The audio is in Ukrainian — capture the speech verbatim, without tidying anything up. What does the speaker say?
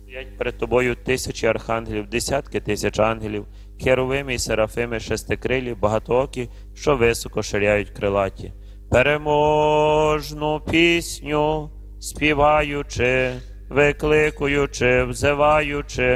Стоять перед тобою тисячі архангелів, десятки тисяч ангелів, херовими і серафими, шестикрилі, багатоокі, що високо ширяють крилаті. Переможну пісню співаючи, викликуючи, взиваючи